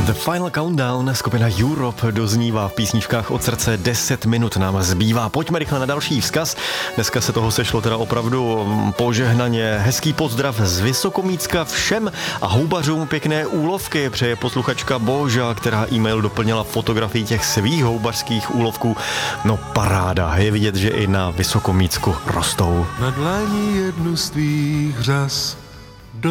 The Final Countdown, skupina Europe doznívá v písničkách od srdce. 10 minut nám zbývá. Pojďme rychle na další vzkaz. Dneska se toho sešlo teda opravdu požehnaně. Hezký pozdrav z Vysokomícka všem a houbařům pěkné úlovky. Přeje posluchačka Boža, která e-mail doplnila fotografii těch svých houbařských úlovků. No paráda, je vidět, že i na Vysokomícku rostou. Na dlani jednu z tvých řas